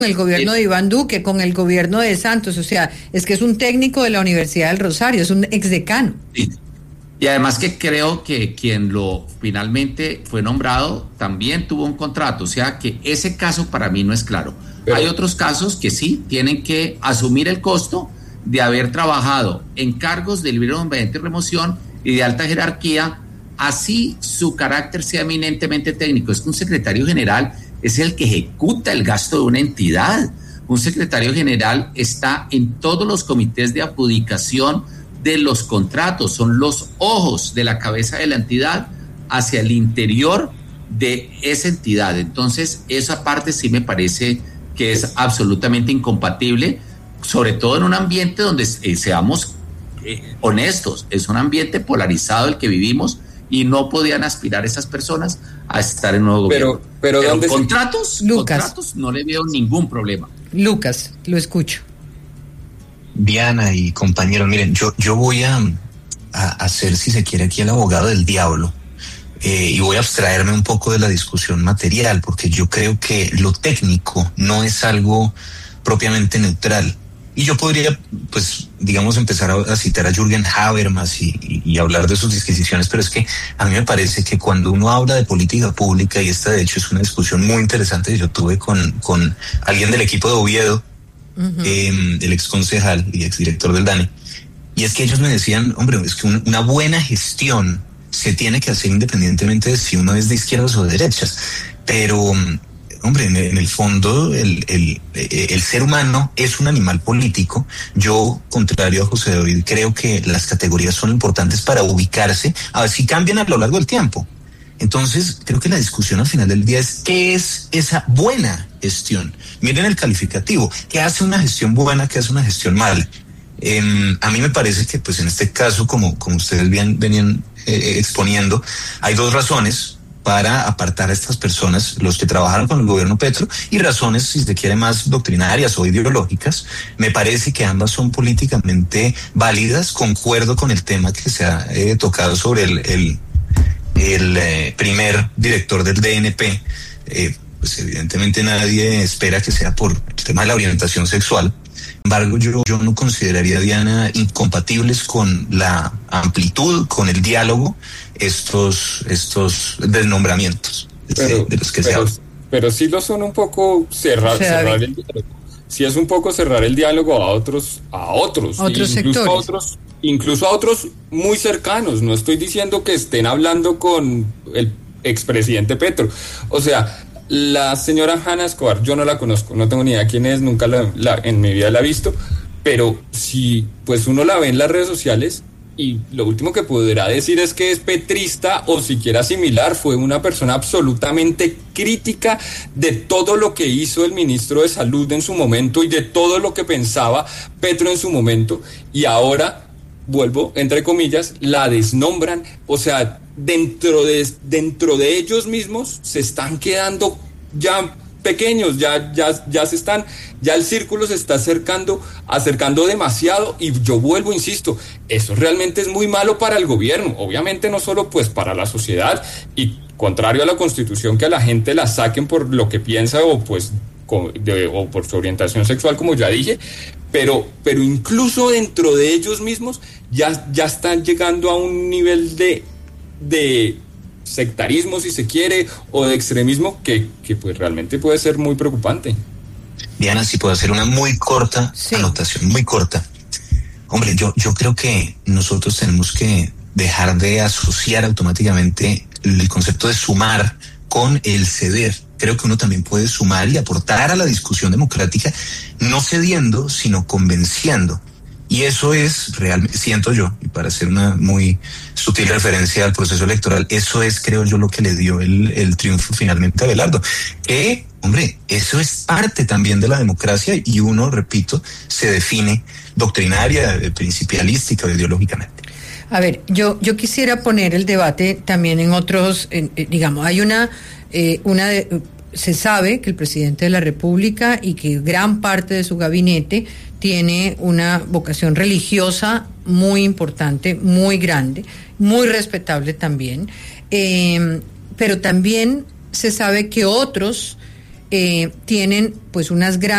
el gobierno de Iván Duque, con el gobierno de Santos, o sea, es que es un técnico de la Universidad del Rosario, es un exdecano. Sí. Y además que creo que quien lo finalmente fue nombrado también tuvo un contrato, o sea que ese caso para mí no es claro. Pero hay otros casos que sí tienen que asumir el costo de haber trabajado en cargos de libre nombramiento y remoción y de alta jerarquía, así su carácter sea eminentemente técnico. Es que un secretario general es el que ejecuta el gasto de una entidad. Un secretario general está en todos los comités de adjudicación de los contratos, son los ojos de la cabeza de la entidad hacia el interior de esa entidad. Entonces, esa parte sí me parece que es absolutamente incompatible, sobre todo en un ambiente donde seamos honestos, es un ambiente polarizado el que vivimos y no podían aspirar esas personas a estar en un nuevo gobierno. Pero contratos no le veo ningún problema. Lucas, lo escucho. Diana y compañeros, miren, yo voy a hacer, si se quiere, aquí el abogado del diablo, y voy a abstraerme un poco de la discusión material, porque yo creo que lo técnico no es algo propiamente neutral. Y yo podría, pues, digamos, empezar a citar a Jürgen Habermas y hablar de sus disquisiciones, pero es que a mí me parece que cuando uno habla de política pública, y esta de hecho es una discusión muy interesante que yo tuve con alguien del equipo de Oviedo, el ex concejal y ex director del DANE, y es que ellos me decían, hombre, es que una buena gestión se tiene que hacer independientemente de si uno es de izquierdas o de derechas, pero hombre, en el fondo el ser humano es un animal político. Yo, contrario a José David, creo que las categorías son importantes para ubicarse, a ver si cambian a lo largo del tiempo. Entonces, creo que la discusión al final del día es ¿qué es esa buena gestión? Miren el calificativo. ¿Qué hace una gestión buena? ¿Qué hace una gestión mala? A mí me parece que, pues en este caso, como ustedes venían exponiendo, hay dos razones para apartar a estas personas, los que trabajaron con el gobierno Petro, y razones, si se quiere, más doctrinarias o ideológicas. Me parece que ambas son políticamente válidas. Concuerdo con el tema que se ha tocado sobre el primer director del DNP. Pues evidentemente nadie espera que sea por el tema de la orientación sexual. Sin embargo, yo no consideraría, Diana, incompatibles con la amplitud, con el diálogo, estos desnombramientos de los que se habla. Pero sí lo son un poco cerrar el diálogo. Sí es un poco cerrar el diálogo a otros sectores. Incluso a otros muy cercanos. No estoy diciendo que estén hablando con el expresidente Petro. O sea, la señora Hanna Escobar, yo no la conozco, no tengo ni idea quién es, nunca en mi vida la he visto, pero si pues uno la ve en las redes sociales y lo último que podrá decir es que es petrista o siquiera similar, fue una persona absolutamente crítica de todo lo que hizo el ministro de Salud en su momento y de todo lo que pensaba Petro en su momento, y ahora, vuelvo, entre comillas, la desnombran. O sea, dentro de ellos mismos se están quedando ya pequeños, ya el círculo se está acercando demasiado, y yo vuelvo, insisto, eso realmente es muy malo para el gobierno, obviamente no solo pues para la sociedad, y contrario a la Constitución que a la gente la saquen por lo que piensa o pues o por su orientación sexual, como ya dije, pero incluso dentro de ellos mismos ya están llegando a un nivel de sectarismo, si se quiere, o de extremismo que pues realmente puede ser muy preocupante. Diana, si puedo hacer una muy corta anotación, muy corta. Hombre, yo creo que nosotros tenemos que dejar de asociar automáticamente el concepto de sumar con el ceder. Creo que uno también puede sumar y aportar a la discusión democrática, no cediendo, sino convenciendo. Y eso es realmente, siento yo, y para hacer una muy sutil referencia al proceso electoral, eso es, creo yo, lo que le dio el triunfo finalmente a Abelardo. Que, hombre, eso es parte también de la democracia, y uno, repito, se define doctrinaria, principialística o ideológicamente. A ver, yo quisiera poner el debate también en otros, digamos, hay se sabe que el presidente de la República y que gran parte de su gabinete tiene una vocación religiosa muy importante, muy grande, muy respetable también, pero también se sabe que otros tienen pues unas grandes